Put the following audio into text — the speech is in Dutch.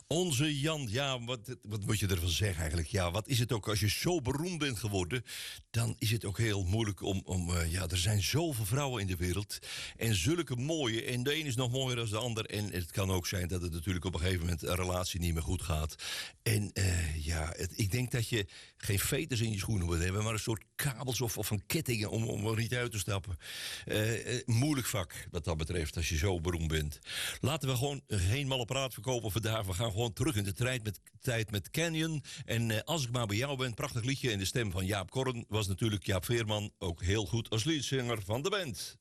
Onze Jan, ja, wat moet je ervan zeggen eigenlijk? Ja, wat is het ook? Als je zo beroemd bent geworden, dan is het ook heel moeilijk er zijn zoveel vrouwen in de wereld. En zulke mooie. En de een is nog mooier dan de ander. En het kan ook zijn dat het natuurlijk op een gegeven moment een relatie niet meer goed gaat. En ik denk dat je geen veters in je schoenen moet hebben, maar een soort kabels of van kettingen om er niet uit te stappen. Moeilijk vak wat dat betreft, als je zo beroemd bent. Laten we gewoon geen malle praat verkopen vandaag. We gaan gewoon terug in de tijd met Canyon. En Als ik maar bij jou ben, prachtig liedje. En de stem van Jaap Korn was natuurlijk Jaap Veerman ook heel goed als leadzanger van de band.